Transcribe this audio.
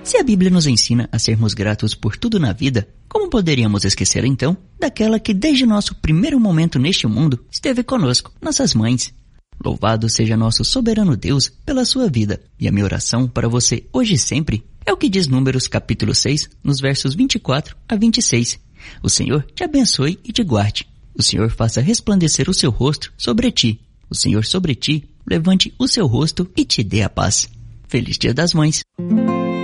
Se a Bíblia nos ensina a sermos gratos por tudo na vida, como poderíamos esquecer então daquela que desde nosso primeiro momento neste mundo esteve conosco, nossas mães? Louvado seja nosso soberano Deus pela sua vida, e a minha oração para você hoje e sempre é o que diz Números capítulo 6, nos versos 24 a 26. O Senhor te abençoe e te guarde. O Senhor faça resplandecer o seu rosto sobre ti. O Senhor sobre ti levante o seu rosto e te dê a paz. Feliz Dia das Mães!